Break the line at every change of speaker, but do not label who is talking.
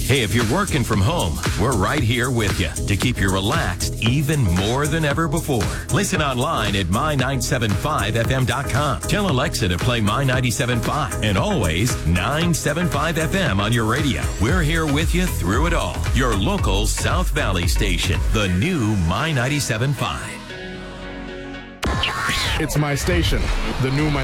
Hey, if you're working from home, we're right here with you to keep you relaxed even more than ever before. Listen online at my975fm.com. Tell Alexa to play My 97.5 and always 975 FM on your radio. We're here with you through it all. Your local South Valley station, the new My 97.5.
It's my station, the new My